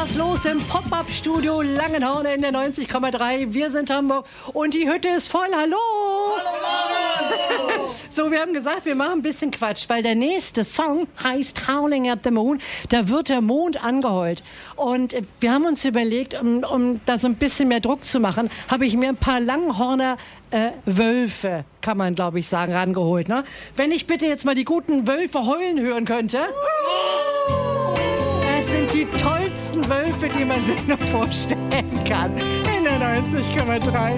was los im Pop-Up-Studio Langenhorn in der 90,3. Wir sind Hamburg und die Hütte ist voll. Hallo! Hallo! So, wir haben gesagt, wir machen ein bisschen Quatsch, weil der nächste Song heißt Howling at the Moon. Da wird der Mond angeheult. Und wir haben uns überlegt, um da so ein bisschen mehr Druck zu machen, habe ich mir ein paar Langhorner Wölfe, kann man glaube ich sagen, rangeholt. Ne? Wenn ich bitte jetzt mal die guten Wölfe heulen hören könnte. Es sind die tollsten Wölfe, die man sich nur vorstellen kann. In der 90,3.